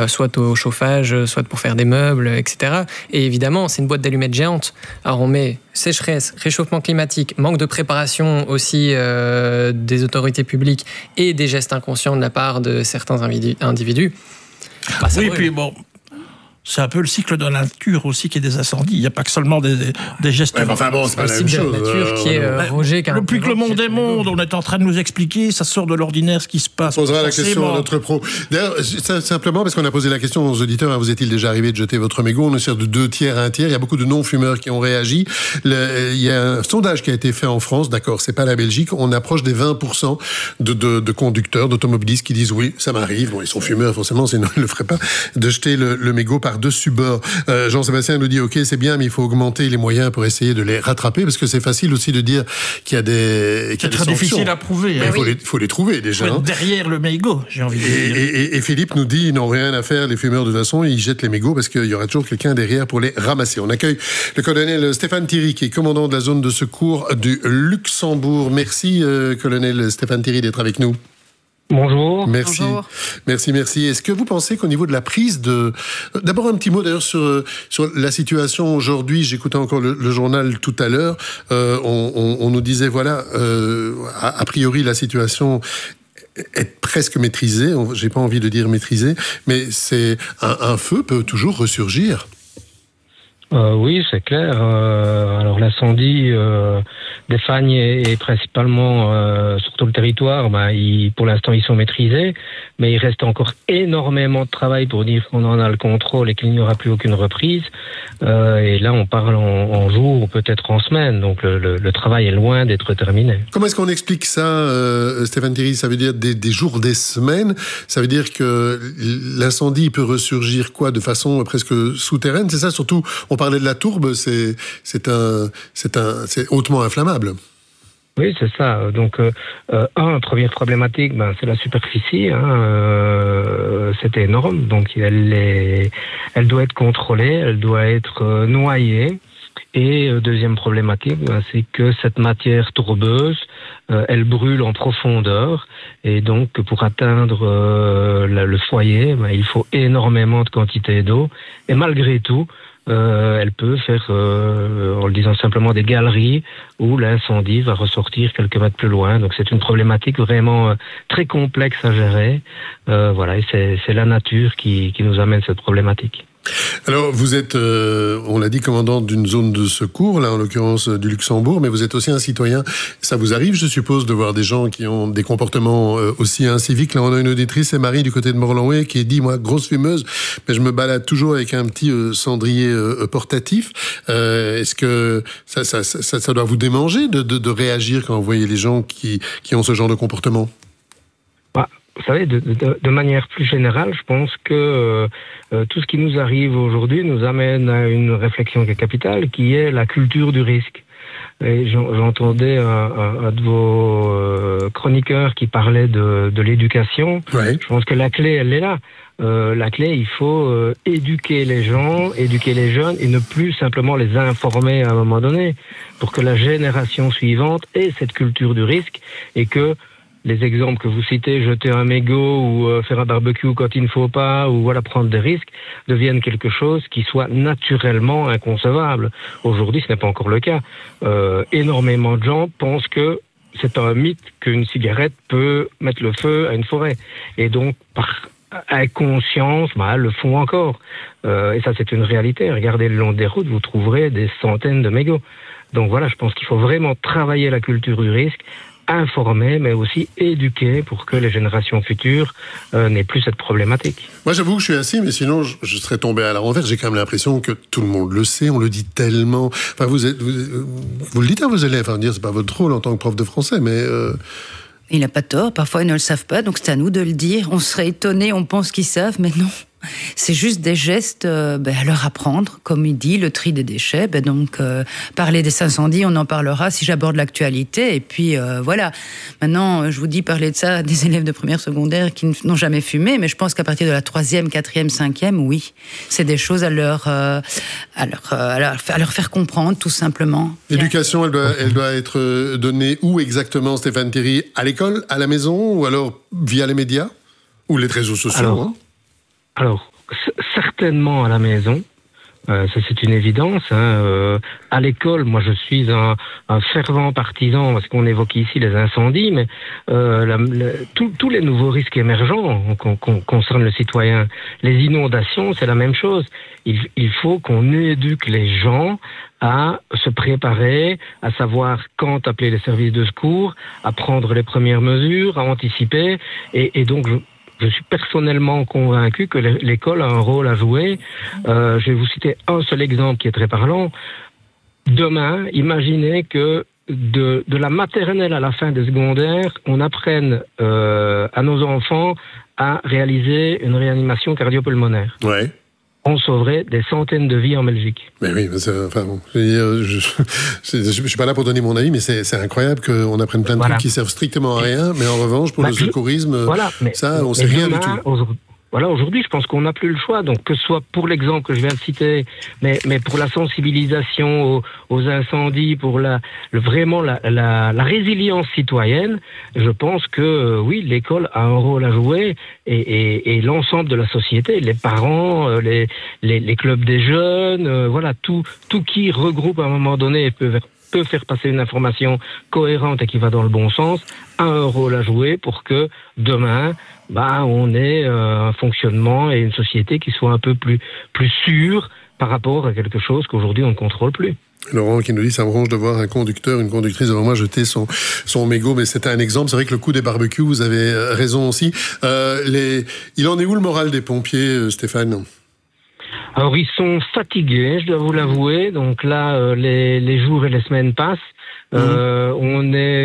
soit au chauffage, soit pour faire des meubles, etc. Et évidemment, c'est une boîte d'allumettes géante. Alors on met sécheresse, réchauffement climatique, manque de préparation aussi des autorités publiques et des gestes inconscients de la part de certains individus. Bah, oui, puis bon... C'est un peu le cycle de la nature aussi qui est des incendies. Il n'y a pas que seulement des gestes... Ouais, enfin bon, c'est pas la même chose. Le cycle de la nature qui est Roger... Depuis que le monde est monde, on est en train de nous expliquer, ça sort de l'ordinaire ce qui se passe. On posera la question à notre pro. D'ailleurs, simplement parce qu'on a posé la question aux auditeurs, vous est-il déjà arrivé de jeter votre mégot? On est sur de 2 tiers à 1 tiers. Il y a beaucoup de non-fumeurs qui ont réagi. Il y a un sondage qui a été fait en France, d'accord, c'est pas la Belgique. On approche des 20% de conducteurs, d'automobilistes qui disent oui, ça m'arrive. Bon, ils sont fumeurs forcément, sinon ils le feraient pas. De jeter le mégot par-dessus bord. Jean-Sébastien nous dit ok, c'est bien, mais il faut augmenter les moyens pour essayer de les rattraper, parce que c'est facile aussi de dire qu'il y a des c'est très difficile à prouver. Il faut les trouver déjà. Il faut être derrière le mégot, j'ai envie de dire. Et Philippe nous dit ils n'ont rien à faire, les fumeurs, de toute façon, ils jettent les mégots parce qu'il y aura toujours quelqu'un derrière pour les ramasser. On accueille le colonel Stéphane Thierry, qui est commandant de la zone de secours du Luxembourg. Merci, colonel Stéphane Thierry, d'être avec nous. Bonjour. Merci. Bonjour. Merci. Est-ce que vous pensez qu'au niveau de la prise de... D'abord, un petit mot d'ailleurs sur la situation aujourd'hui. J'écoutais encore le journal tout à l'heure. On nous disait, voilà, a priori, la situation est presque maîtrisée. J'ai pas envie de dire maîtrisée, mais c'est un feu peut toujours ressurgir. Oui, c'est clair. Alors l'incendie des Fagnes est principalement sur tout le territoire. Pour l'instant, ils sont maîtrisés, mais il reste encore énormément de travail pour dire qu'on en a le contrôle et qu'il n'y aura plus aucune reprise. Et là, on parle en jours ou peut-être en semaines. Donc le travail est loin d'être terminé. Comment est-ce qu'on explique ça, Stéphane Thierry? Ça veut dire des jours, des semaines? Ça veut dire que l'incendie peut ressurgir quoi, de façon presque souterraine? C'est ça, surtout. On parlait de la tourbe, c'est hautement inflammable. Oui, c'est ça. Donc, première problématique, c'est la superficie. C'est énorme. Donc, elle doit être contrôlée, elle doit être noyée. Et deuxième problématique, c'est que cette matière tourbeuse, elle brûle en profondeur. Et donc, pour atteindre le foyer, il faut énormément de quantité d'eau. Et malgré tout, elle peut faire, en le disant simplement, des galeries où l'incendie va ressortir quelques mètres plus loin. Donc c'est une problématique vraiment très complexe à gérer. Voilà, et c'est la nature qui nous amène cette problématique. Alors, vous êtes, on l'a dit, commandant d'une zone de secours, là, en l'occurrence du Luxembourg, mais vous êtes aussi un citoyen. Ça vous arrive, je suppose, de voir des gens qui ont des comportements aussi inciviques. Là, on a une auditrice, c'est Marie, du côté de Morlanway, qui dit, moi, grosse fumeuse, mais je me balade toujours avec un petit cendrier portatif. Est-ce que ça doit vous démanger de réagir quand vous voyez les gens qui ont ce genre de comportement? Vous savez, de manière plus générale, je pense que tout ce qui nous arrive aujourd'hui nous amène à une réflexion qui est capitale, qui est la culture du risque. Et j'entendais un de vos chroniqueurs qui parlait de l'éducation. Ouais. Je pense que la clé, elle est là. La clé, il faut éduquer les gens, éduquer les jeunes et ne plus simplement les informer à un moment donné pour que la génération suivante ait cette culture du risque et que les exemples que vous citez, jeter un mégot ou faire un barbecue quand il ne faut pas, ou voilà, prendre des risques, deviennent quelque chose qui soit naturellement inconcevable. Aujourd'hui, ce n'est pas encore le cas. Énormément de gens pensent que c'est un mythe qu'une cigarette peut mettre le feu à une forêt. Et donc, par inconscience, elles le font encore. Et ça, c'est une réalité. Regardez le long des routes, vous trouverez des centaines de mégots. Donc voilà, je pense qu'il faut vraiment travailler la culture du risque, informer, mais aussi éduquer pour que les générations futures n'aient plus cette problématique. Moi, j'avoue que je suis assis, mais sinon, je serais tombé à la renverse. J'ai quand même l'impression que tout le monde le sait, on le dit tellement. Enfin, vous le dites à vos élèves, dire c'est pas votre rôle en tant que prof de français, mais... Il n'a pas tort, parfois ils ne le savent pas, donc c'est à nous de le dire. On serait étonnés, on pense qu'ils savent, mais non. C'est juste des gestes à leur apprendre, comme il dit, le tri des déchets. Donc, parler des incendies, on en parlera si j'aborde l'actualité. Et puis, voilà. Maintenant, je vous dis parler de ça à des élèves de première secondaire qui n'ont jamais fumé, mais je pense qu'à partir de la 3e, 4e, 5e, oui. C'est des choses à leur faire comprendre, tout simplement. L'éducation, elle doit être donnée où exactement, Stéphane Thierry? À l'école, à la maison, ou alors via les médias? Ou les réseaux sociaux? Alors, certainement à la maison. Ça, c'est une évidence. À l'école, moi, je suis un fervent partisan, parce qu'on évoque ici les incendies, mais tous les nouveaux risques émergents concernent le citoyen. Les inondations, c'est la même chose. Il faut qu'on éduque les gens à se préparer, à savoir quand appeler les services de secours, à prendre les premières mesures, à anticiper, et donc je suis personnellement convaincu que l'école a un rôle à jouer. Je vais vous citer un seul exemple qui est très parlant. Demain, imaginez que de la maternelle à la fin des secondaires, on apprenne à nos enfants à réaliser une réanimation cardio-pulmonaire. Ouais. On sauverait des centaines de vies en Belgique. Mais oui, je suis pas là pour donner mon avis, mais c'est incroyable qu'on apprenne plein de trucs qui servent strictement à rien, mais en revanche, pour le secourisme, on sait rien du tout. Aujourd'hui, je pense qu'on n'a plus le choix. Donc, que ce soit pour l'exemple que je viens de citer, mais pour la sensibilisation aux incendies, pour vraiment la résilience citoyenne, je pense que oui, l'école a un rôle à jouer et l'ensemble de la société, les parents, les clubs des jeunes, tout qui regroupe à un moment donné et peut faire passer une information cohérente et qui va dans le bon sens, a un rôle à jouer pour que demain, on ait un fonctionnement et une société qui soit un peu plus sûre par rapport à quelque chose qu'aujourd'hui on ne contrôle plus. Laurent qui nous dit, ça me ronge de voir un conducteur, une conductrice devant moi jeter son mégot, mais c'était un exemple. C'est vrai que le coup des barbecues, vous avez raison aussi. Il en est où le moral des pompiers, Stéphane ? Alors, ils sont fatigués, je dois vous l'avouer. Donc là, les jours et les semaines passent. On est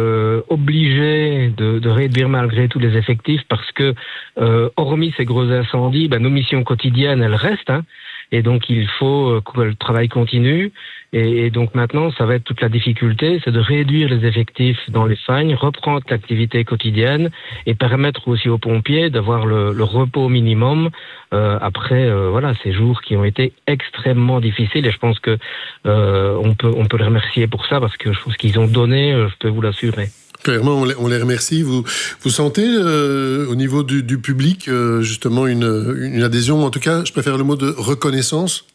obligé de réduire malgré tout les effectifs parce que, hormis ces gros incendies, nos missions quotidiennes, elles restent. Et donc, il faut que le travail continue. Et donc, maintenant, ça va être toute la difficulté, c'est de réduire les effectifs dans les fagnes, reprendre l'activité quotidienne et permettre aussi aux pompiers d'avoir le repos minimum après ces jours qui ont été extrêmement difficiles. Et je pense que on peut les remercier pour ça parce que je pense qu'ils ont donné, je peux vous l'assurer. Clairement, on les remercie. Vous sentez au niveau du public justement une adhésion, en tout cas, je préfère le mot de reconnaissance.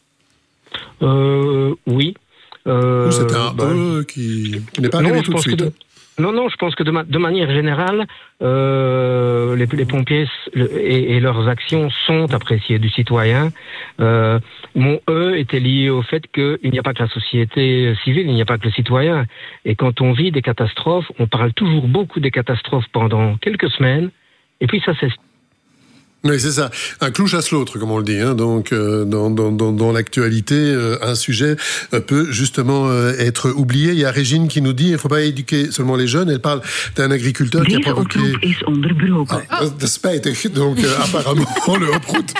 Oui. Ou c'est un qui n'est pas arrivé tout de suite. Non, je pense que de manière générale, les pompiers et leurs actions sont appréciées du citoyen. Mon était lié au fait qu'il n'y a pas que la société civile, il n'y a pas que le citoyen. Et quand on vit des catastrophes, on parle toujours beaucoup des catastrophes pendant quelques semaines, et puis ça s'estompe. Oui, c'est ça. Un clou chasse l'autre, comme on le dit. Donc, dans l'actualité, un sujet peut justement être oublié. Il y a Régine qui nous dit, il ne faut pas éduquer seulement les jeunes. Elle parle d'un agriculteur qui a provoqué... Donc, apparemment, le oproute,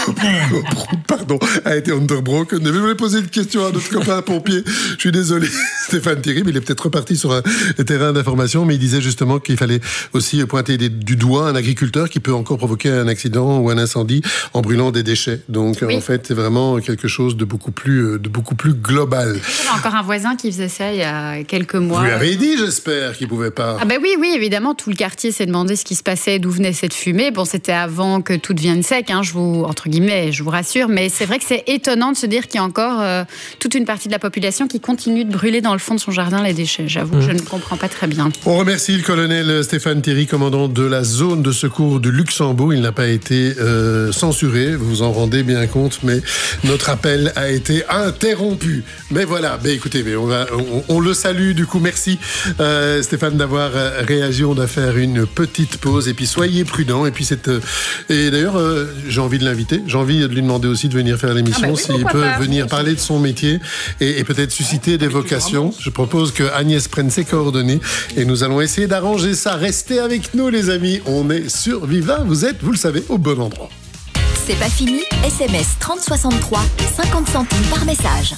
a été underbroken. Je voulais poser une question à notre copain pompier. Je suis désolé, Stéphane Thierry, mais il est peut-être reparti sur un terrain d'information, mais il disait justement qu'il fallait aussi pointer du doigt un agriculteur qui peut encore provoquer un accident ou un incendie en brûlant des déchets. Donc, en fait, c'est vraiment quelque chose de beaucoup plus global. Il y a encore un voisin qui faisait ça il y a quelques mois. Vous lui avez dit, j'espère, qu'il ne pouvait pas. Ah oui, évidemment, tout le quartier s'est demandé ce qui se passait, d'où venait cette fumée. Bon, c'était avant que tout devienne sec, entre guillemets, je vous rassure, mais c'est vrai que c'est étonnant de se dire qu'il y a encore toute une partie de la population qui continue de brûler dans le fond de son jardin les déchets. J'avoue que je ne comprends pas très bien. On remercie le colonel Stéphane Thierry, commandant de la zone de secours du Luxembourg. Il n'a pas été censuré, vous vous en rendez bien compte, mais notre appel a été interrompu. Mais voilà, écoutez, on le salue du coup. Merci Stéphane d'avoir réagi. On doit faire une petite pause et puis soyez prudents. Et puis et d'ailleurs, j'ai envie de l'inviter. J'ai envie de lui demander aussi de venir faire l'émission, s'il peut venir parler de son métier et peut-être susciter des vocations. Je propose que Agnès prenne ses coordonnées et nous allons essayer d'arranger ça. Restez avec nous les amis, on est sur Viva, vous le savez, au bon endroit. C'est pas fini, SMS 3063, 50 centimes par message.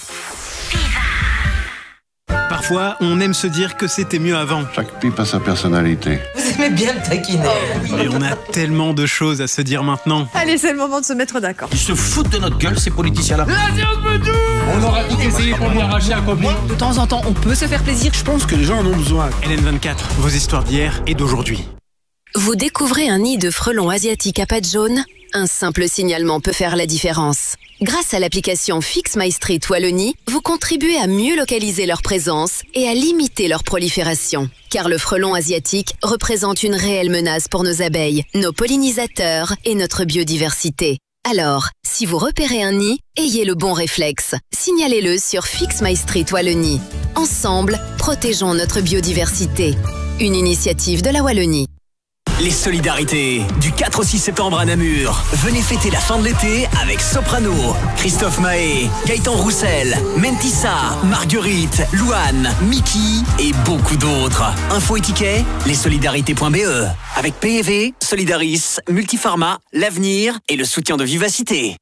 Parfois, on aime se dire que c'était mieux avant. Chaque pipe a sa personnalité. Vous aimez bien le taquiner. Et on a tellement de choses à se dire maintenant. Allez, c'est le moment de se mettre d'accord. Ils se foutent de notre gueule, ces politiciens-là. On aura tout essayé pour lui arracher un copain. De temps en temps, on peut se faire plaisir. Je pense que les gens en ont besoin. LN24, vos histoires d'hier et d'aujourd'hui. Vous découvrez un nid de frelons asiatiques à pattes jaunes Un simple signalement peut faire la différence. Grâce à l'application Fix My Street Wallonie, vous contribuez à mieux localiser leur présence et à limiter leur prolifération. Car le frelon asiatique représente une réelle menace pour nos abeilles, nos pollinisateurs et notre biodiversité. Alors, si vous repérez un nid, ayez le bon réflexe. Signalez-le sur Fix My Street Wallonie. Ensemble, protégeons notre biodiversité. Une initiative de la Wallonie. Les solidarités du 4 au 6 septembre à Namur. Venez fêter la fin de l'été avec Soprano, Christophe Mahé, Gaëtan Roussel, Mentissa, Marguerite, Louane, Mickey et beaucoup d'autres. Infos et tickets, lessolidarités.be. Avec PEV, Solidaris, Multipharma, l'avenir et le soutien de Vivacité.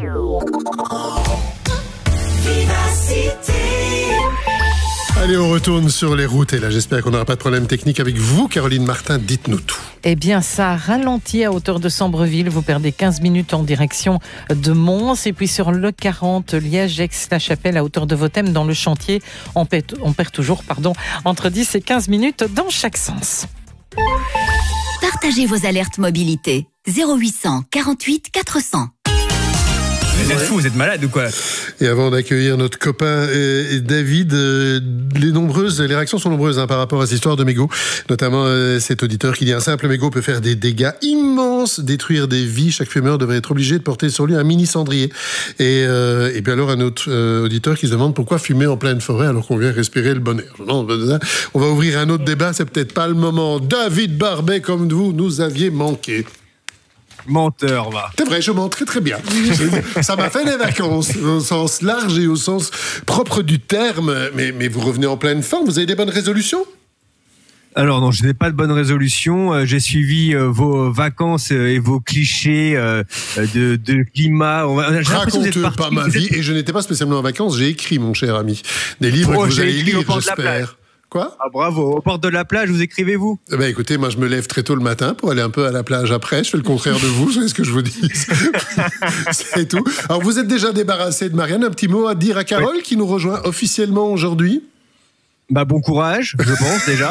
Allez, on retourne sur les routes et là, j'espère qu'on n'aura pas de problème technique avec vous. Caroline Martin, dites-nous tout. Eh bien, ça ralentit à hauteur de Sambreville. Vous perdez 15 minutes en direction de Mons. Et puis sur le 40, Liège-Aix-la-Chapelle, à hauteur de Vothème, dans le chantier, on perd toujours entre 10 et 15 minutes dans chaque sens. Partagez vos alertes mobilité. 0800 48 400. Vous êtes fous, vous êtes malade ou quoi? Et avant d'accueillir notre copain David, les réactions sont nombreuses par rapport à cette histoire de mégot, notamment cet auditeur qui dit un simple mégot peut faire des dégâts immenses, détruire des vies. Chaque fumeur devrait être obligé de porter sur lui un mini cendrier. Et puis alors un autre auditeur qui se demande pourquoi fumer en pleine forêt alors qu'on vient respirer le bon air. Non, on va ouvrir un autre débat, c'est peut-être pas le moment. David Barbet, comme vous nous aviez manqué. Menteur, va. C'est vrai, je mens très très bien. Ça m'a fait des vacances, au sens large et au sens propre du terme. Mais vous revenez en pleine forme, vous avez des bonnes résolutions ? Alors non, je n'ai pas de bonne résolution. J'ai suivi vos vacances et vos clichés de climat. Raconte pas ma vie. Et je n'étais pas spécialement en vacances, j'ai écrit, mon cher ami. Des livres que vous allez lire, j'espère. Quoi ? Ah bravo, aux portes de la plage, vous écrivez-vous ? Écoutez, moi je me lève très tôt le matin pour aller un peu à la plage après, je fais le contraire de vous, c'est ce que je vous dis. C'est tout. Alors vous êtes déjà débarrassé de Marianne, un petit mot à dire à Carole qui nous rejoint officiellement aujourd'hui ? Bon courage, je pense déjà.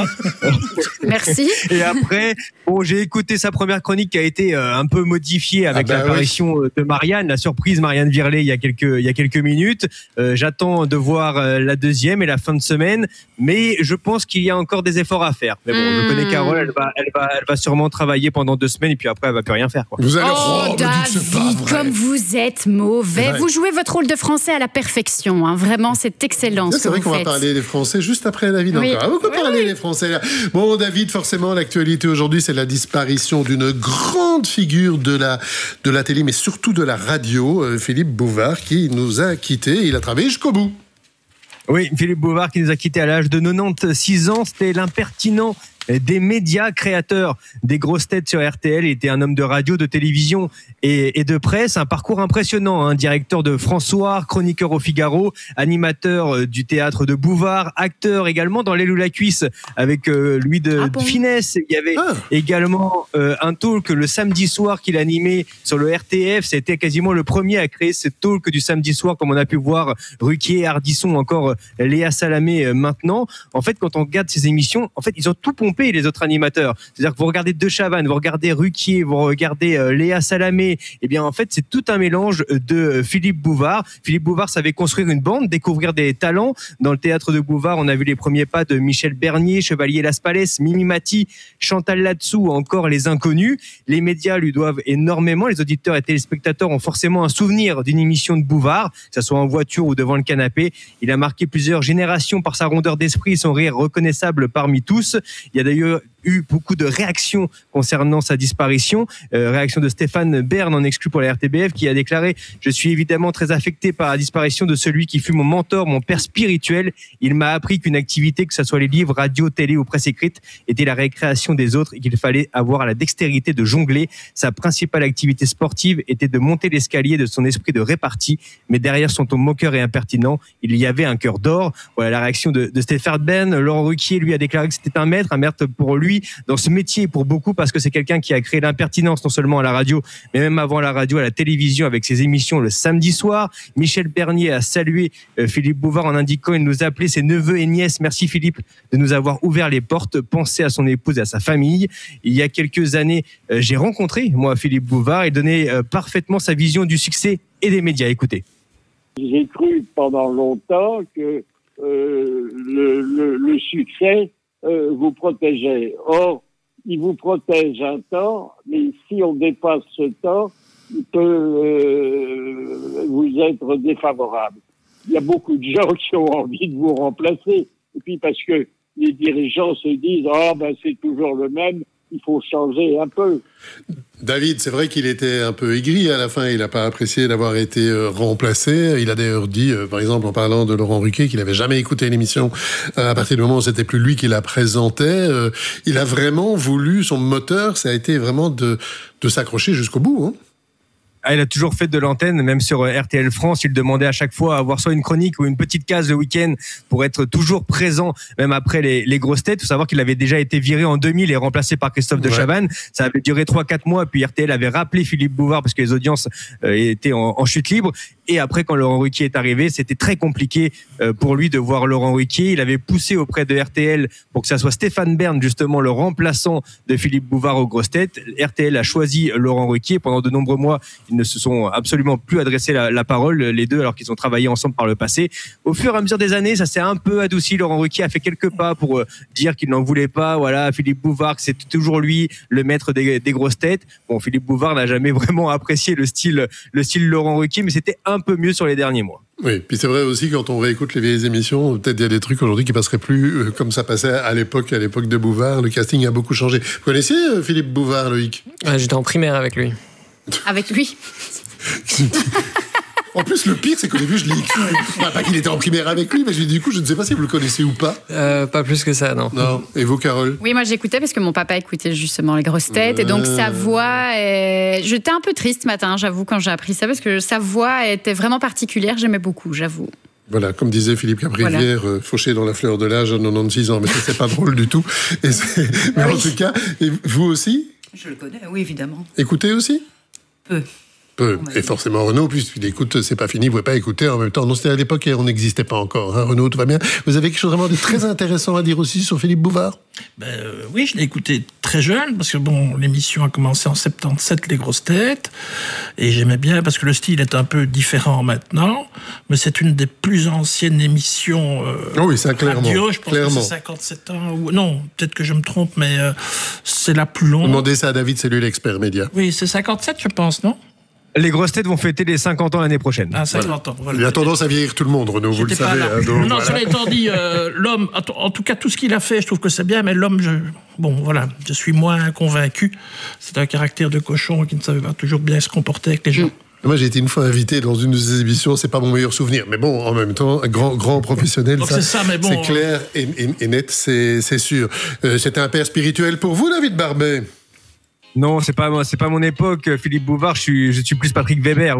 Merci. Et après, j'ai écouté sa première chronique qui a été un peu modifiée avec l'apparition de Marianne, la surprise Marianne Virlet il y a quelques minutes. J'attends de voir la deuxième et la fin de semaine, mais je pense qu'il y a encore des efforts à faire. Mais bon, je connais Carole, elle va sûrement travailler pendant 2 semaines et puis après elle va plus rien faire, quoi. Vous allez David, comme vous êtes mauvais. Vous jouez votre rôle de français à la perfection, hein. Vraiment, c'est excellent. C'est vrai qu'on va parler des Français juste après David encore. Ah, beaucoup parler les Français là. Bon, David, forcément, l'actualité aujourd'hui, c'est la disparition d'une grande figure de la télé, mais surtout de la radio, Philippe Bouvard, qui nous a quittés. Il a travaillé jusqu'au bout. Oui, Philippe Bouvard qui nous a quittés à l'âge de 96 ans. C'était l'impertinent des médias, créateurs des grosses têtes sur RTL. Il était un homme de radio, de télévision et de presse. Un parcours impressionnant, directeur de François, chroniqueur au Figaro, animateur du théâtre de Bouvard, acteur également dans L'aile ou la cuisse avec Louis de Finesse. Il y avait également un talk le samedi soir qu'il animait sur le RTF. C'était quasiment le premier à créer ce talk du samedi soir, comme on a pu voir Ruquier, Ardisson, encore Léa Salamé maintenant. En fait, quand on regarde ces émissions, ils ont tout pompé, les autres animateurs. C'est-à-dire que vous regardez De Chavannes, vous regardez Ruquier, vous regardez Léa Salamé, et bien en fait c'est tout un mélange de Philippe Bouvard. Philippe Bouvard savait construire une bande, découvrir des talents. Dans le théâtre de Bouvard, on a vu les premiers pas de Michel Bernier, Chevalier Las Palais, Mimi Mati, Chantal Latsou, encore les inconnus. Les médias lui doivent énormément. Les auditeurs et téléspectateurs ont forcément un souvenir d'une émission de Bouvard, que ce soit en voiture ou devant le canapé. Il a marqué plusieurs générations par sa rondeur d'esprit et son rire reconnaissable parmi tous. Il y a d'ailleurs eu beaucoup de réactions concernant sa disparition. Réaction de Stéphane Bern en exclu pour la RTBF qui a déclaré « Je suis évidemment très affecté par la disparition de celui qui fut mon mentor, mon père spirituel. Il m'a appris qu'une activité, que ce soit les livres, radio, télé ou presse écrite, était la récréation des autres et qu'il fallait avoir la dextérité de jongler. Sa principale activité sportive était de monter l'escalier de son esprit de répartie. Mais derrière son ton moqueur et impertinent, il y avait un cœur d'or. » Voilà la réaction de Stéphane Bern. Laurent Ruquier, lui, a déclaré que c'était un maître pour lui. aujourd'hui dans ce métier pour beaucoup, parce que c'est quelqu'un qui a créé l'impertinence non seulement à la radio, mais même avant la radio, à la télévision, avec ses émissions le samedi soir. Michel Bernier a salué Philippe Bouvard en indiquant qu'il nous appelait ses neveux et nièces. Merci Philippe de nous avoir ouvert les portes. Pensez à son épouse et à sa famille. Il y a quelques années, j'ai rencontré, moi, Philippe Bouvard. Il donnait parfaitement sa vision du succès et des médias. Écoutez. J'ai cru pendant longtemps que le succès vous protégeait. Or, il vous protège un temps, mais si on dépasse ce temps, il peut vous être défavorable. Il y a beaucoup de gens qui ont envie de vous remplacer. Et puis parce que les dirigeants se disent « Ah, c'est toujours le même ». Il faut changer un peu. David, c'est vrai qu'il était un peu aigri à la fin. Il n'a pas apprécié d'avoir été remplacé. Il a d'ailleurs dit, par exemple, en parlant de Laurent Ruquier, qu'il n'avait jamais écouté l'émission à partir du moment où c'était plus lui qui la présentait. Il a vraiment voulu, son moteur, ça a été vraiment de s'accrocher jusqu'au bout. Hein. Il a toujours fait de l'antenne, même sur RTL France. Il demandait à chaque fois à avoir soit une chronique ou une petite case le week-end pour être toujours présent, même après les grosses têtes. Il faut savoir qu'il avait déjà été viré en 2000 et remplacé par Christophe de Chavannes. Ça avait duré 3-4 mois, puis RTL avait rappelé Philippe Bouvard parce que les audiences étaient en chute libre. Et après, quand Laurent Ruquier est arrivé, c'était très compliqué pour lui de voir Laurent Ruquier. Il avait poussé auprès de RTL pour que ça soit Stéphane Bern, justement, le remplaçant de Philippe Bouvard aux grosses têtes. RTL a choisi Laurent Ruquier. Pendant de nombreux mois, ils ne se sont absolument plus adressé la parole, les deux, alors qu'ils ont travaillé ensemble par le passé. Au fur et à mesure des années, ça s'est un peu adouci. Laurent Ruquier a fait quelques pas pour dire qu'il n'en voulait pas. Voilà, Philippe Bouvard, que c'est toujours lui le maître des grosses têtes. Bon, Philippe Bouvard n'a jamais vraiment apprécié le style Laurent Ruquier, mais c'était un peu mieux sur les derniers mois. Oui, puis c'est vrai aussi, quand on réécoute les vieilles émissions, peut-être il y a des trucs aujourd'hui qui passeraient plus comme ça passait à l'époque de Bouvard. Le casting a beaucoup changé. Vous connaissiez Philippe Bouvard, Loïc ? J'étais en primaire avec lui. Avec lui. En plus, le pire, c'est qu'au début, je l'ai écrit. Pas qu'il était en primaire avec lui, mais du coup, je ne sais pas si vous le connaissez ou pas. Pas plus que ça, non. Non. Et vous, Carole ? Oui, moi, j'écoutais parce que mon papa écoutait justement les grosses têtes. Et donc, sa voix j'étais un peu triste ce matin, j'avoue, quand j'ai appris ça, parce que sa voix était vraiment particulière. J'aimais beaucoup, j'avoue. Voilà, comme disait Philippe Cabrivière, fauché dans la fleur de l'âge à 96 ans. Mais ça, c'est pas drôle du tout. Mais en tout cas, et vous aussi ? Je le connais, oui, évidemment. Écoutez aussi ? Peu. Et forcément Renaud, puisqu'il écoute, c'est pas fini, vous pouvez pas écouter en même temps. Non, c'était à l'époque et on n'existait pas encore. Hein, Renaud, tout va bien. Vous avez quelque chose vraiment de très intéressant à dire aussi sur Philippe Bouvard ? Oui, je l'ai écouté très jeune, parce que l'émission a commencé en 77, les grosses têtes, et j'aimais bien, parce que le style est un peu différent maintenant, mais c'est une des plus anciennes émissions oui, ça, clairement, radio, je pense que c'est 57 ans, ou non, peut-être que je me trompe, mais c'est la plus longue. Demandez ça à David, c'est lui l'expert média. Oui, c'est 57, je pense, non ? Les grosses têtes vont fêter les 50 ans l'année prochaine. Ah, 50 ans. Voilà. Il a tendance à vieillir tout le monde, Renaud, vous le savez. Donc, non, cela étant dit, l'homme, en tout cas, tout ce qu'il a fait, je trouve que c'est bien, mais l'homme, je suis moins convaincu. C'est un caractère de cochon qui ne savait pas toujours bien se comporter avec les gens. Moi, j'ai été une fois invité dans une de ces émissions, c'est pas mon meilleur souvenir. Mais bon, en même temps, un grand professionnel, donc ça, mais bon, c'est clair et net, c'est sûr. C'était un père spirituel pour vous, David Barbet ? Non, c'est pas mon époque, Philippe Bouvard. Je suis plus Patrick Weber.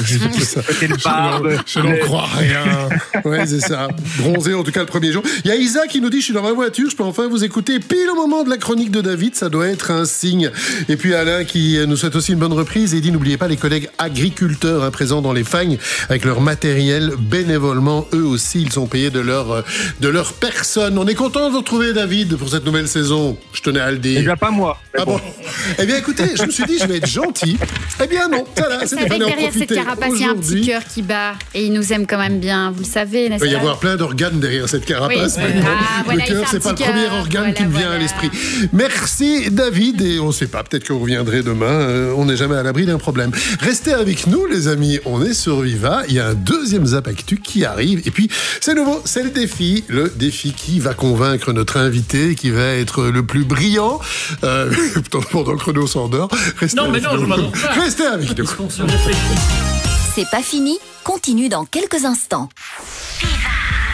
Je n'en crois rien. Ouais, c'est ça. Bronzé en tout cas le premier jour. Il y a Isa qui nous dit: je suis dans ma voiture, je peux enfin vous écouter pile au moment de la chronique de David. Ça doit être un signe. Et puis Alain qui nous souhaite aussi une bonne reprise et dit: n'oubliez pas les collègues agriculteurs présents dans les fagnes avec leur matériel bénévolement. Eux aussi, ils sont payés de leur personne. On est content de vous retrouver, David, pour cette nouvelle saison. Je tenais à le dire. Eh bien, pas moi. Ah bon. Eh bien, écoutez, je me suis dit, je vais être gentil. Eh bien, non. Voilà, vous savez que derrière cette carapace, il y a un petit cœur qui bat et il nous aime quand même bien. Vous le savez, n'est-ce pas ? Il va y avoir plein d'organes derrière cette carapace. Oui. Le cœur, c'est pas le premier organe qui me vient à l'esprit. Merci, David. Et on ne sait pas, peut-être que vous reviendrez demain. On n'est jamais à l'abri d'un problème. Restez avec nous, les amis. On est sur Viva. Il y a un deuxième Zap Actu qui arrive. Et puis, c'est nouveau, c'est le défi. Le défi qui va convaincre notre invité, qui va être le plus brillant. Pendant que Renaud s'endort. Restez avec nous. C'est pas fini, continue dans quelques instants.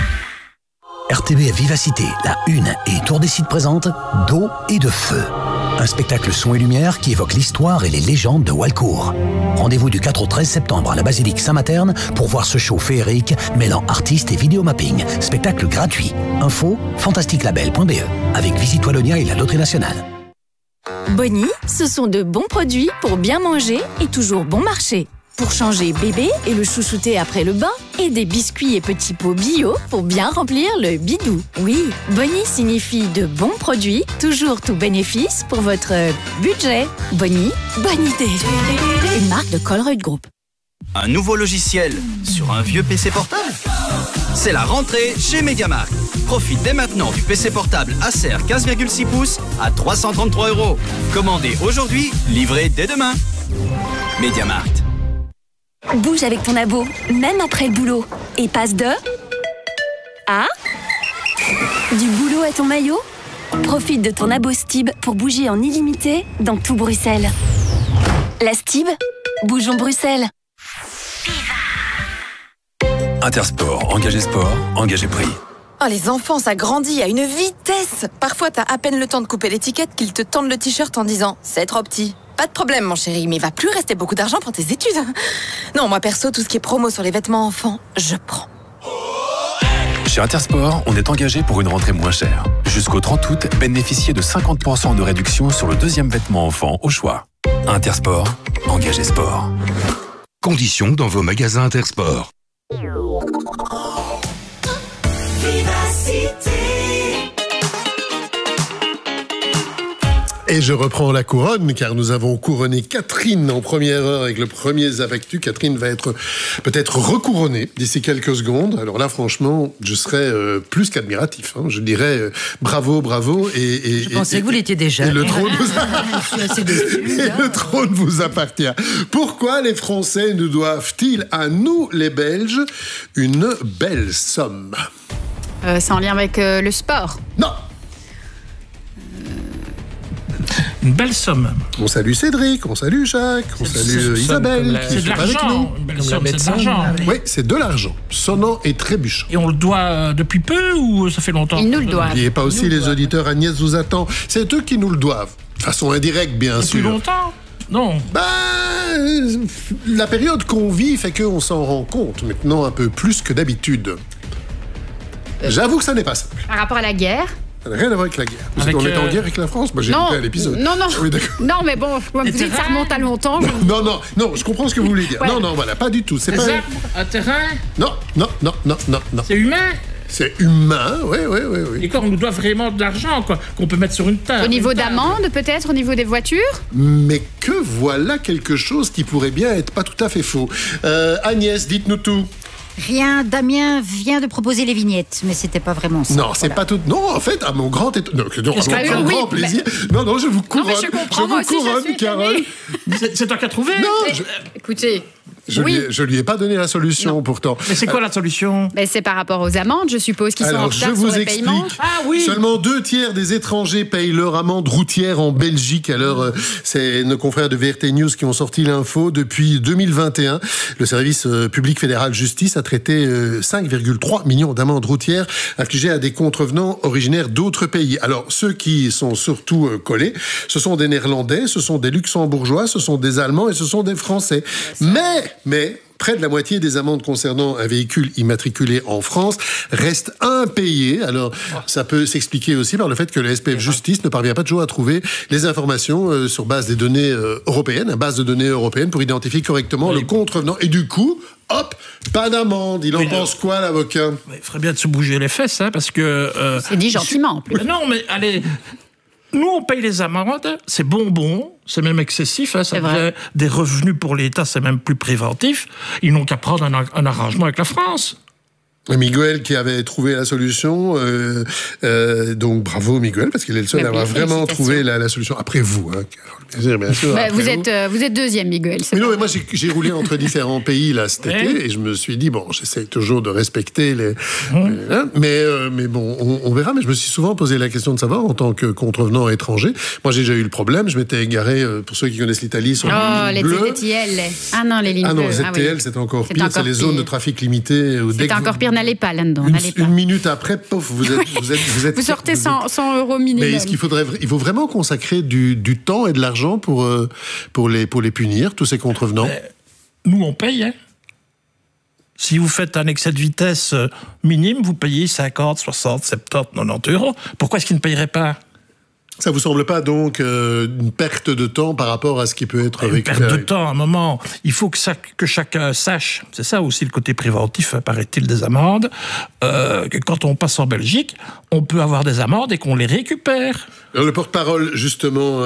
RTBF Vivacité, la une et Tour des Sites présente d'eau et de feu. Un spectacle son et lumière qui évoque l'histoire et les légendes de Walcourt. Rendez-vous du 4 au 13 septembre à la basilique Saint-Materne pour voir ce show féerique mêlant artistes et vidéomapping. Spectacle gratuit. Info fantasticlabel.be avec Visite Wallonia et la Loterie Nationale. Bonnie, ce sont de bons produits pour bien manger et toujours bon marché. Pour changer bébé et le chouchouter après le bain, et des biscuits et petits pots bio pour bien remplir le bidou. Oui, Bonnie signifie de bons produits, toujours tout bénéfice pour votre budget. Bonnie, bonne idée. Une marque de Colruyt Group. Un nouveau logiciel sur un vieux PC portable? C'est la rentrée chez MediaMarkt. Profite dès maintenant du PC portable Acer 15,6 pouces à 333 €. Commandez aujourd'hui, livré dès demain. MediaMarkt. Bouge avec ton abo, même après le boulot. Et passe de... à... du boulot à ton maillot. Profite de ton abo Stib pour bouger en illimité dans tout Bruxelles. La Stib, bougeons Bruxelles. Intersport, engagé sport, engagé prix. Oh, les enfants, ça grandit à une vitesse. Parfois, t'as à peine le temps de couper l'étiquette qu'ils te tendent le t-shirt en disant « c'est trop petit ». Pas de problème, mon chéri, mais il va plus rester beaucoup d'argent pour tes études. Non, moi perso, tout ce qui est promo sur les vêtements enfants, je prends. Chez Intersport, on est engagé pour une rentrée moins chère. Jusqu'au 30 août, bénéficiez de 50% de réduction sur le deuxième vêtement enfant au choix. Intersport, engagé sport. Conditions dans vos magasins Intersport. Et je reprends la couronne, car nous avons couronné Catherine en première heure avec le premier Zavactu. Catherine va être peut-être recouronnée d'ici quelques secondes. Alors là, franchement, je serais plus qu'admiratif. Hein. Je dirais bravo, bravo. Je pensais que vous l'étiez déjà. Et le trône le trône vous appartient. Pourquoi les Français nous doivent-ils, à nous les Belges, une belle somme? C'est en lien avec le sport. Non. Une belle somme. On salue Cédric, on salue Jacques, on salue Isabelle. C'est de l'argent. Une belle somme, c'est de l'argent. Oui, c'est de l'argent. Sonnant et trébuchant. Et on le doit depuis peu ou ça fait longtemps? Ils nous le doivent. N'oubliez pas aussi les auditeurs, Agnès vous attend. C'est eux qui nous le doivent. De façon indirecte, bien sûr. Depuis longtemps? Non. La période qu'on vit fait qu'on s'en rend compte maintenant un peu plus que d'habitude. J'avoue que ça n'est pas simple. Par rapport à la guerre? Ça n'a rien à voir avec la guerre. Vous savez qu'on est en guerre avec la France? Moi, j'ai écouté à l'épisode. Non. Oui, d'accord. Non, mais bon, comme vous dites, ça remonte à longtemps. Non, je comprends ce que vous voulez dire. Ouais. Non, voilà, pas du tout. C'est pas... un terrain? Non. C'est humain? C'est humain, oui. Et quoi, on nous doit vraiment de l'argent, quoi, qu'on peut mettre sur une table. Au niveau d'amende, peut-être, au niveau des voitures? Mais que voilà quelque chose qui pourrait bien être pas tout à fait faux. Agnès, dites-nous tout. Rien, Damien vient de proposer les vignettes, mais c'était pas vraiment ça. Non, c'est pas tout. Non, en fait, à mon grand grand plaisir. Non, je vous couronne. Je vous couronne, Carole. C'est toi qui as trouvé? Non. Écoutez. Je lui ai pas donné la solution, pourtant. Mais c'est quoi la solution? C'est par rapport aux amendes, je suppose, qui sont en retard sur le paiement. Ah oui. Seulement 2/3 des étrangers payent leur amende routière en Belgique. Alors, c'est nos confrères de VRT News qui ont sorti l'info. Depuis 2021, le service public fédéral justice a traité 5,3 millions d'amendes routières infligées à des contrevenants originaires d'autres pays. Alors, ceux qui sont surtout collés, ce sont des Néerlandais, ce sont des Luxembourgeois, ce sont des Allemands et ce sont des Français. Mais près de la moitié des amendes concernant un véhicule immatriculé en France restent impayées. Alors, ça peut s'expliquer aussi par le fait que le SPF Justice ne parvient pas toujours à trouver les informations sur base des données européennes, une base de données européenne pour identifier correctement le contrevenant. Et du coup, hop, pas d'amende. Il en pense quoi, l'avocat? Il ferait bien de se bouger les fesses, hein, parce que... C'est dit gentiment, en plus. Non, mais allez... Nous, on paye les amendes, c'est bonbon, c'est même excessif, hein, ça devrait des revenus pour l'État, c'est même plus préventif. Ils n'ont qu'à prendre un arrangement avec la France. Miguel qui avait trouvé la solution, donc bravo Miguel, parce qu'il est le seul à avoir vraiment trouvé la solution. Après vous, hein, bien sûr. Vous êtes deuxième, Miguel. Mais non, mais moi j'ai roulé entre différents pays là cet été et je me suis dit j'essaie toujours de respecter les. Mais bon, on verra. Mais je me suis souvent posé la question de savoir en tant que contrevenant étranger. Moi j'ai déjà eu le problème. Je m'étais égaré pour ceux qui connaissent l'Italie sur les lignes bleues. ZTL. Ah non, les lignes bleues. Ah non, ZTL c'est encore pire. C'est les zones de trafic limité. C'est encore pire dire n'allez pas là-dedans. Une minute après, pof, vous êtes vous sortez 100 € minimum. Mais est-ce qu'il faut vraiment consacrer du temps et de l'argent pour les punir, tous ces contrevenants? Nous, on paye, hein. Si vous faites un excès de vitesse minime, vous payez 50, 60, 70, 90 €. Pourquoi est-ce qu'ils ne payeraient pas? Ça vous semble pas donc une perte de temps par rapport à ce qui peut être récupéré? Une perte de temps, à un moment. Il faut que chacun sache, c'est ça aussi le côté préventif, paraît-il, des amendes, que quand on passe en Belgique, on peut avoir des amendes et qu'on les récupère. Alors, le porte-parole, justement,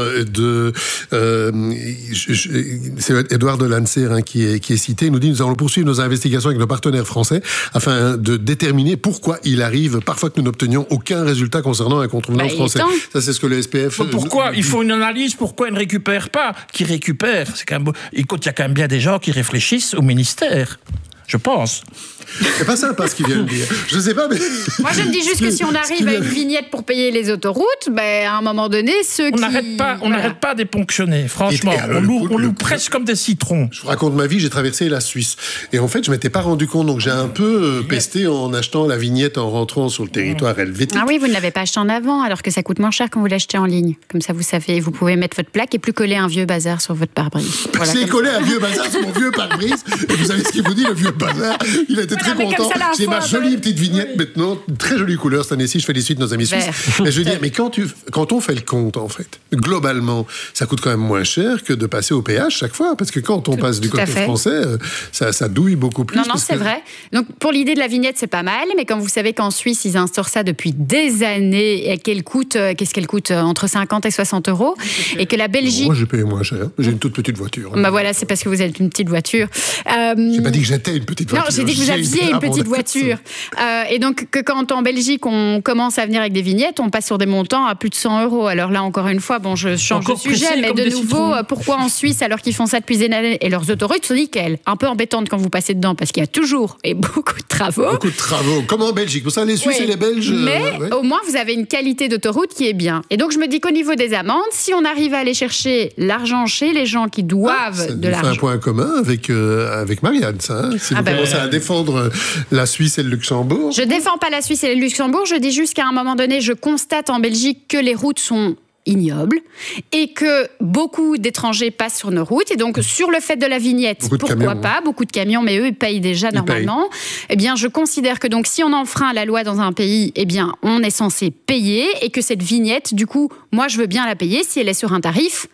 c'est Édouard de Lancer qui est cité. Il nous dit: nous allons poursuivre nos investigations avec nos partenaires français afin de déterminer pourquoi il arrive parfois que nous n'obtenions aucun résultat concernant un contrevenant français. Ça, c'est ce que le SPF... Pourquoi il faut une analyse? Pourquoi ils ne récupèrent pas? Qui récupèrent? C'est quand même... Écoute, il y a quand même bien des gens qui réfléchissent au ministère. Je pense. C'est pas sympa ce qu'il vient de dire. Je sais pas, mais... Moi, je me dis juste que si on arrive à une vignette pour payer les autoroutes, à un moment donné, on n'arrête pas de les ponctionner. Franchement, on nous presse comme des citrons. Je vous raconte ma vie, j'ai traversé la Suisse. Et en fait, je m'étais pas rendu compte, donc j'ai un peu pesté en achetant la vignette en rentrant sur le territoire helvétique. Ah oui, vous ne l'avez pas acheté en avant, alors que ça coûte moins cher quand vous l'achetez en ligne. Comme ça, vous savez, vous pouvez mettre votre plaque et plus coller un vieux bazar sur votre pare-brise. Voilà, c'est collé un vieux bazar sur mon vieux pare-brise. Et vous savez ce qu'il vous dit, le vieux bazar? Il a été très content. J'ai ma jolie petite vignette maintenant, très jolie couleur cette année-ci. Je félicite nos amis suisses. Mais je veux dire, mais quand on fait le compte, en fait, globalement, ça coûte quand même moins cher que de passer au péage chaque fois, parce que quand on passe du côté français, ça douille beaucoup plus. Non, c'est vrai. Donc pour l'idée de la vignette, c'est pas mal, mais quand vous savez qu'en Suisse, ils instaurent ça depuis des années et qu'est-ce qu'elle coûte entre 50 et 60 €, et que la Belgique... Moi, j'ai payé moins cher. J'ai une toute petite voiture. Voilà, c'est parce que vous êtes une petite voiture. J'ai pas dit que j'étais une petite voiture. Non, j'ai dit que vous aviez une petite voiture. Et donc, que quand en Belgique, on commence à venir avec des vignettes, on passe sur des montants à plus de 100 €. Alors là, encore une fois, je change de sujet, mais de nouveau, pourquoi en Suisse, alors qu'ils font ça depuis des années, et leurs autoroutes sont nickel, un peu embêtantes quand vous passez dedans, parce qu'il y a toujours et beaucoup de travaux. Beaucoup de travaux, comme en Belgique. Pour ça, les Suisses et les Belges... Mais au moins, vous avez une qualité d'autoroute qui est bien. Et donc, je me dis qu'au niveau des amendes, si on arrive à aller chercher l'argent chez les gens qui doivent de l'argent... C'est un point commun avec Marianne, ça. Si vous commencez à défendre la Suisse et le Luxembourg. Je défends pas la Suisse et le Luxembourg, je dis juste qu'à un moment donné, je constate en Belgique que les routes sont ignobles et que beaucoup d'étrangers passent sur nos routes. Et donc, sur le fait de la vignette, pourquoi pas, beaucoup de camions, mais eux, ils payent déjà normalement. Eh bien, je considère que donc, si on enfreint la loi dans un pays, eh bien, on est censé payer et que cette vignette, du coup, moi, je veux bien la payer si elle est sur un tarif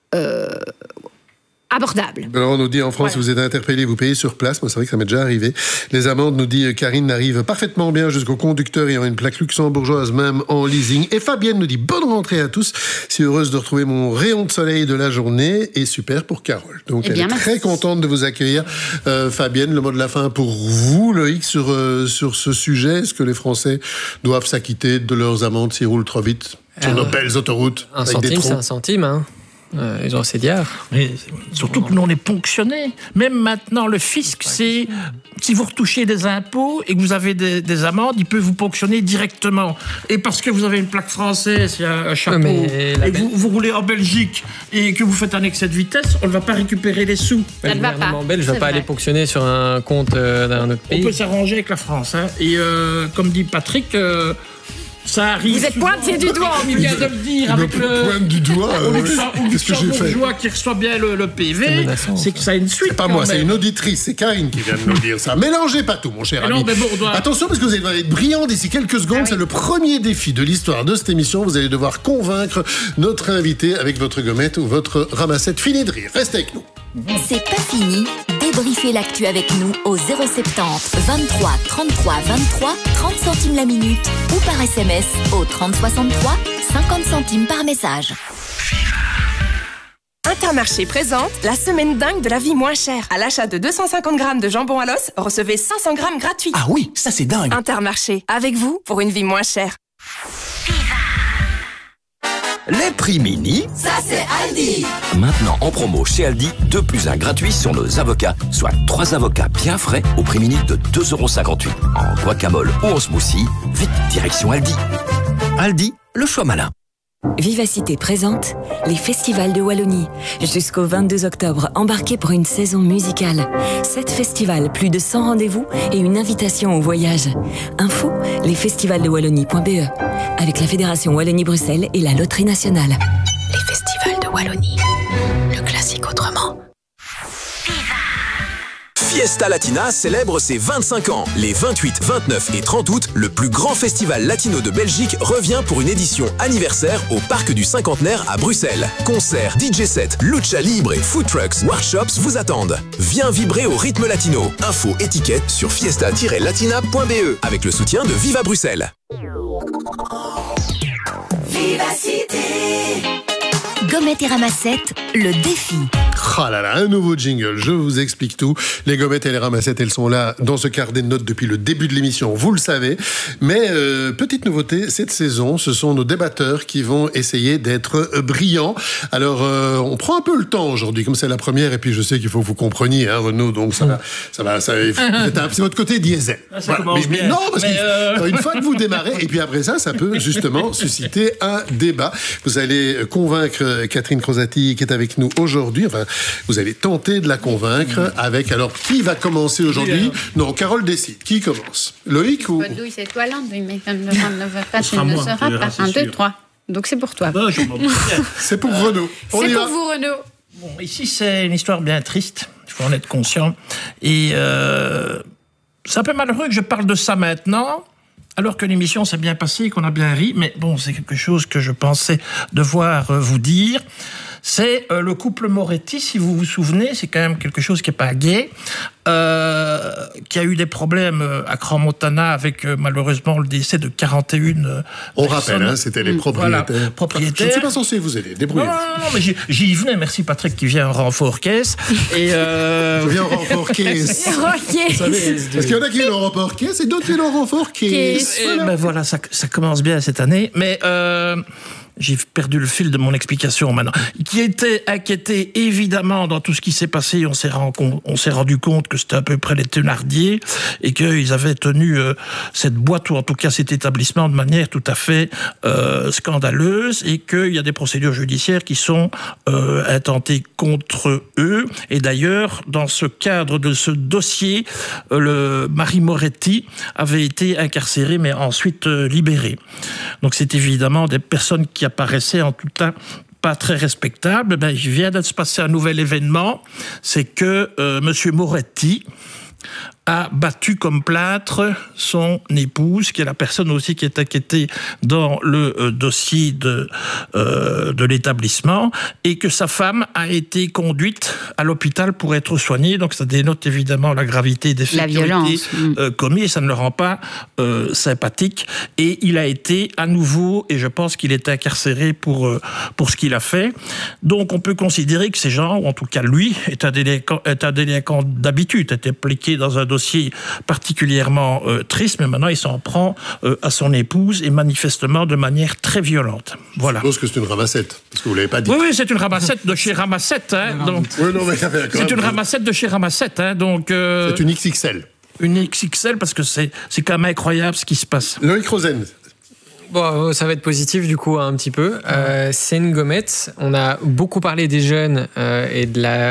abordable. Alors on nous dit en France, vous êtes interpellé, vous payez sur place. Moi, c'est vrai que ça m'est déjà arrivé. Les amendes, nous dit Karine, n'arrivent parfaitement bien jusqu'au conducteur ayant une plaque luxembourgeoise, même en leasing. Et Fabienne nous dit bonne rentrée à tous. Si heureuse de retrouver mon rayon de soleil de la journée. Et super pour Carole. Donc elle est très contente de vous accueillir. Fabienne, le mot de la fin pour vous, Loïc, sur ce sujet. Est-ce que les Français doivent s'acquitter de leurs amendes s'ils roulent trop vite sur nos belles autoroutes? Un centime, c'est un centime, hein. Ils ont assez d'hier. Mais surtout que nous, on est ponctionnés. Même maintenant, le fisc, c'est... Si vous retouchez des impôts et que vous avez des amendes, il peut vous ponctionner directement. Et parce que vous avez une plaque française, il y a un chapeau, et que vous roulez en Belgique et que vous faites un excès de vitesse, on ne va pas récupérer les sous. Le gouvernement belge ne va pas aller ponctionner sur un compte d'un autre pays. On peut s'arranger avec la France. Hein. Et comme dit Patrick... ça arrive. Vous êtes pointé du doigt, il vient de le dire. Avec pointe du doigt. Qu'est-ce que j'ai fait? Qui reçoit bien le PV, c'est que ça a une suite. C'est pas moi, c'est une auditrice, c'est Karine qui vient de nous dire ça. Mélangez pas tout, mon cher ami. Attention, parce que vous allez être brillant d'ici quelques secondes. C'est le premier défi de l'histoire de cette émission. Vous allez devoir convaincre notre invité avec votre gommette ou votre ramassette. Fini de rire. Restez avec nous. C'est pas fini. Débriefez l'actu avec nous au 070 23 33 23 30 centimes la minute ou par SMS au 30 63 50 centimes par message. Intermarché présente la semaine dingue de la vie moins chère. À l'achat de 250 grammes de jambon à l'os, recevez 500 grammes gratuits. Ah oui, ça c'est dingue. Intermarché, avec vous pour une vie moins chère. Les prix mini, ça c'est Aldi. Maintenant en promo chez Aldi, 2 + 1 gratuit sur nos avocats, soit 3 avocats bien frais au prix mini de 2,58 € en guacamole ou en smoothie. Vite, direction Aldi. Aldi, le choix malin. Vivacité présente les festivals de Wallonie. Jusqu'au 22 octobre, embarquez pour une saison musicale. 7 festivals, plus de 100 rendez-vous et une invitation au voyage. Info, lesfestivalsdewallonie.be. Avec la Fédération Wallonie-Bruxelles et la Loterie Nationale. Les festivals de Wallonie. Le classique autrement. Fiesta Latina célèbre ses 25 ans. Les 28, 29 et 30 août, le plus grand festival latino de Belgique revient pour une édition anniversaire au Parc du Cinquantenaire à Bruxelles. Concerts, DJ sets, lucha libre et food trucks, workshops vous attendent. Viens vibrer au rythme latino. Info étiquette sur fiesta-latina.be avec le soutien de Viva Bruxelles. Vivacité. Gommettes et ramassettes, le défi. Oh là là, un nouveau jingle, je vous explique tout. Les gommettes et les ramassettes, elles sont là dans ce carnet de notes depuis le début de l'émission, vous le savez. Mais petite nouveauté, cette saison, ce sont nos débatteurs qui vont essayer d'être brillants. Alors, on prend un peu le temps aujourd'hui, comme c'est la première, et puis je sais qu'il faut que vous compreniez, hein, Renaud, donc c'est votre côté diesel. Ah, ça commence bien. Non, parce qu'une fois que vous démarrez, et puis après ça peut justement susciter un débat. Vous allez convaincre Catherine Crosati, qui est avec nous aujourd'hui, enfin, vous allez tenter de la convaincre avec... Alors, qui va commencer aujourd'hui ? Non, Carole décide. Qui commence ? Loïc ou... Douille, c'est toi là. Mais ne sera pas. 1, 2, 3. Donc c'est pour toi. C'est pour Renaud. C'est pour vous, Renaud. Bon, ici, c'est une histoire bien triste. Il faut en être conscient. Et c'est un peu malheureux que je parle de ça maintenant, alors que l'émission s'est bien passée et qu'on a bien ri. Mais bon, c'est quelque chose que je pensais devoir vous dire. C'est le couple Moretti, si vous vous souvenez, c'est quand même quelque chose qui n'est pas gai, qui a eu des problèmes à Crans-Montana avec malheureusement le décès de 41 On rappelle, hein, c'était les propriétaires. Voilà, propriétaires. Je ne suis pas censé vous aider, débrouillez-vous. Non, mais j'y venais, merci Patrick qui vient en renfort caisse. Et Je viens en renfort caisse. Parce qu'il y en a qui viennent en renfort caisse et d'autres qui viennent en renfort caisse. Voilà, ça commence bien cette année, mais... j'ai perdu le fil de mon explication maintenant. Qui était inquiété, évidemment, dans tout ce qui s'est passé. On s'est rendu compte que c'était à peu près les Thénardier et qu'ils avaient tenu cette boîte, ou en tout cas cet établissement, de manière tout à fait scandaleuse, et qu'il y a des procédures judiciaires qui sont intentées contre eux. Et d'ailleurs, dans ce cadre de ce dossier, le Marie Moretti avait été incarcéré, mais ensuite libéré. Donc c'est évidemment des personnes qui apparaissait en tout cas pas très respectable. Il vient de se passer un nouvel événement, c'est que Monsieur Moretti a battu comme plâtre son épouse, qui est la personne aussi qui est inquiétée dans le dossier de l'établissement, et que sa femme a été conduite à l'hôpital pour être soignée. Donc ça dénote évidemment la gravité des faits qui ont été commis, et ça ne le rend pas sympathique. Et il a été à nouveau, et je pense qu'il est incarcéré pour ce qu'il a fait. Donc on peut considérer que ces gens, ou en tout cas lui, est un délinquant d'habitude, est impliqué dans un dossier particulièrement triste, mais maintenant il s'en prend à son épouse, et manifestement de manière très violente. Voilà. Je suppose que c'est une ramassette, parce que vous ne l'avez pas dit. Oui, c'est une ramassette de chez Ramassette. C'est une ramassette de chez Ramassette. C'est une XXL. Une XXL, parce que c'est quand même incroyable ce qui se passe. Loïc Rosen. Bon, ça va être positif du coup un petit peu. C'est une gommette. On a beaucoup parlé des jeunes et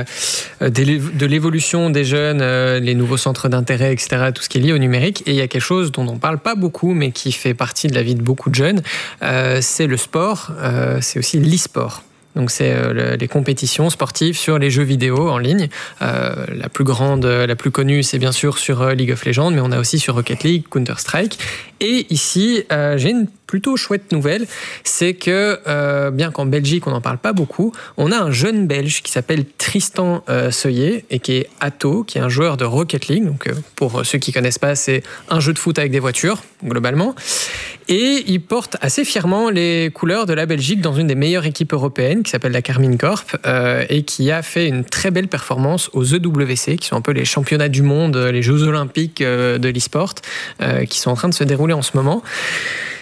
de l'évolution des jeunes, les nouveaux centres d'intérêt, etc., tout ce qui est lié au numérique. Et il y a quelque chose dont on ne parle pas beaucoup, mais qui fait partie de la vie de beaucoup de jeunes. C'est le sport, c'est aussi l'e-sport. Donc c'est les compétitions sportives sur les jeux vidéo en ligne. La plus grande, la plus connue, c'est bien sûr sur League of Legends, mais on a aussi sur Rocket League, Counter-Strike. Et ici, j'ai une plutôt chouette nouvelle, c'est que, bien qu'en Belgique, on n'en parle pas beaucoup, on a un jeune Belge qui s'appelle Tristan Seuillet, et qui est Atto, qui est un joueur de Rocket League. Donc, pour ceux qui ne connaissent pas, c'est un jeu de foot avec des voitures, globalement. Et il porte assez fièrement les couleurs de la Belgique dans une des meilleures équipes européennes, qui s'appelle la Carmine Corp, et qui a fait une très belle performance aux EWC, qui sont un peu les championnats du monde, les Jeux Olympiques de l'e-sport, qui sont en train de se dérouler en ce moment.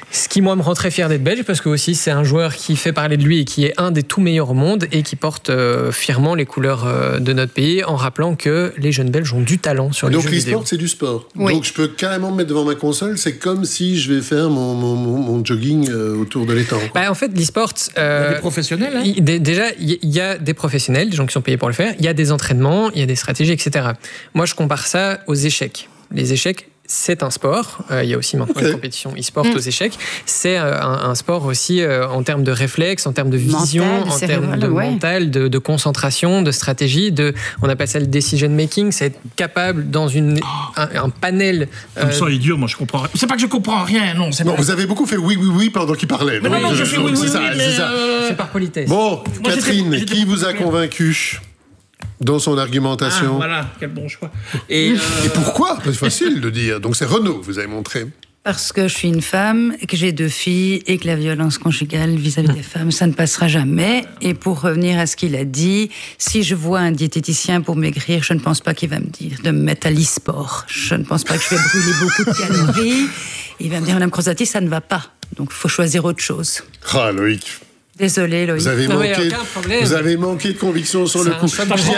Ce qui, moi, me rend très fier d'être belge, parce que aussi c'est un joueur qui fait parler de lui et qui est un des tout meilleurs au monde et qui porte fièrement les couleurs de notre pays, en rappelant que les jeunes Belges ont du talent sur les jeux vidéo. Donc l'e-sport, c'est du sport. Oui. Donc je peux carrément me mettre devant ma console, c'est comme si je vais faire mon jogging autour de l'étang. En fait, l'e-sport... des professionnels, hein. Déjà, il y a des professionnels, des gens qui sont payés pour le faire, il y a des entraînements, il y a des stratégies, etc. Moi, je compare ça aux échecs. Les échecs, c'est un sport. Il y a aussi maintenant une compétition e-sport aux échecs. C'est un sport aussi en termes de réflexe, en termes de vision, en termes de mental, de concentration, de stratégie. On appelle ça le decision making. C'est être capable dans un panel. Comme ça, idiot, moi je comprends rien. C'est pas que je comprends rien, non. Non, vous avez beaucoup fait oui pendant qu'il parlait. Mais non, je fais oui, c'est ça. C'est par politesse. Bon, Catherine, qui vous a convaincu dans son argumentation? Voilà, quel bon choix. Et pourquoi? C'est facile de dire. Donc c'est Renaud, vous avez montré. Parce que je suis une femme, et que j'ai 2 filles, et que la violence conjugale vis-à-vis des femmes, ça ne passera jamais. Et pour revenir à ce qu'il a dit, si je vois un diététicien pour maigrir, je ne pense pas qu'il va me dire de me mettre à l'e-sport. Je ne pense pas que je vais brûler beaucoup de calories. Il va me dire, Madame Crozati, ça ne va pas. Donc il faut choisir autre chose. Ah, Loïc. Désolé, Loïc. Vous avez manqué de conviction sur le coup.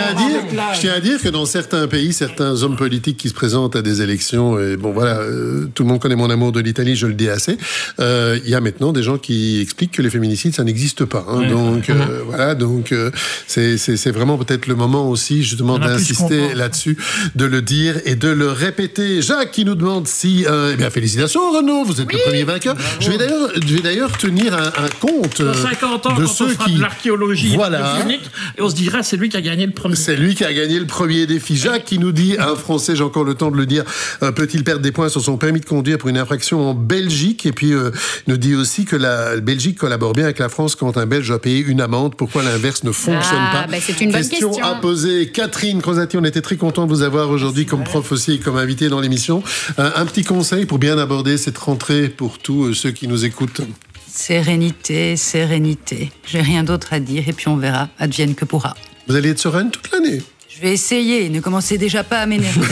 Je tiens à dire que dans certains pays, certains hommes politiques qui se présentent à des élections, et bon voilà, tout le monde connaît mon amour de l'Italie, je le dis assez, il y a maintenant des gens qui expliquent que les féminicides, ça n'existe pas. Hein, donc voilà, donc c'est vraiment peut-être le moment aussi justement d'insister là-dessus, de le dire et de le répéter. Jacques qui nous demande si... eh bien, félicitations Renaud, vous êtes le premier vainqueur. Je vais d'ailleurs tenir un compte... de ceux on fera de l'archéologie et on se dira c'est lui qui a gagné le premier. C'est lui qui a gagné le premier défi. Jacques qui nous dit, un Français, j'ai encore le temps de le dire, peut-il perdre des points sur son permis de conduire pour une infraction en Belgique? Et puis nous dit aussi que la Belgique collabore bien avec la France quand un Belge doit payer une amende. Pourquoi l'inverse ne fonctionne pas? C'est une bonne question à poser. Catherine Crozati, on était très content de vous avoir aujourd'hui comme prof aussi et comme invité dans l'émission. Un petit conseil pour bien aborder cette rentrée pour tous ceux qui nous écoutent. Sérénité, sérénité. J'ai rien d'autre à dire et puis on verra, advienne que pourra. Vous allez être sereine toute l'année? Je vais essayer, ne commencez déjà pas à m'énerver.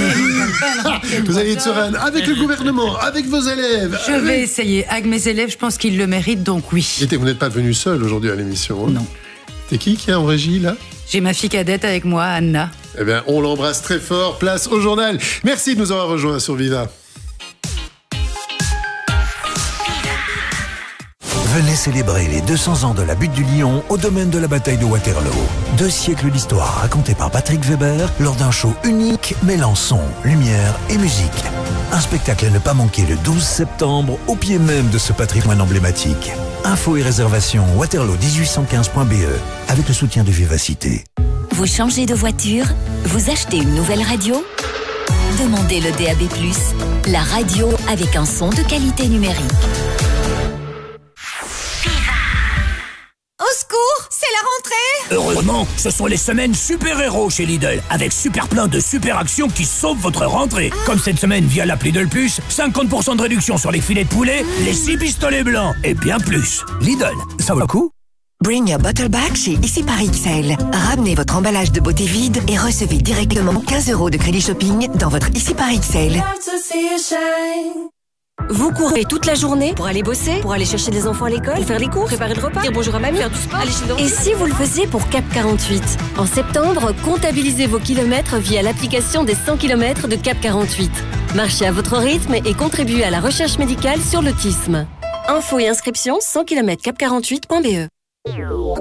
Vous allez être sereine avec le gouvernement, avec vos élèves. Je vais essayer. Avec mes élèves, je pense qu'ils le méritent, donc oui. Vous n'êtes pas venue seule aujourd'hui à l'émission, hein? Non. C'est qui est en régie, là? J'ai ma fille cadette avec moi, Anna. Eh bien, on l'embrasse très fort. Place au journal. Merci de nous avoir rejoints sur Viva. Venez célébrer les 200 ans de la butte du Lion au domaine de la bataille de Waterloo. 2 siècles d'histoire racontée par Patrick Weber lors d'un show unique mêlant son, lumière et musique. Un spectacle à ne pas manquer le 12 septembre au pied même de ce patrimoine emblématique. Infos et réservations waterloo1815.be avec le soutien de Vivacité. Vous changez de voiture? Vous achetez une nouvelle radio? Demandez le DAB+, la radio avec un son de qualité numérique. Au secours, c'est la rentrée! Heureusement, ce sont les semaines super-héros chez Lidl, avec super plein de super actions qui sauvent votre rentrée. Comme cette semaine via l'appli Lidl Plus, 50% de réduction sur les filets de poulet, les 6 pistolets blancs et bien plus. Lidl, ça vaut le coup? Bring your bottle back chez Ici par XL. Ramenez votre emballage de beauté vide et recevez directement 15 € de crédit shopping dans votre Ici par XL. Vous courez toute la journée pour aller bosser, pour aller chercher les enfants à l'école, pour faire les cours, préparer le repas, dire bonjour à mamie, faire du sport, aller chez le dentiste. Et si vous le faisiez pour Cap 48? En septembre, comptabilisez vos kilomètres via l'application des 100 km de Cap 48. Marchez à votre rythme et contribuez à la recherche médicale sur l'autisme. Infos et inscriptions 100 km cap48.be.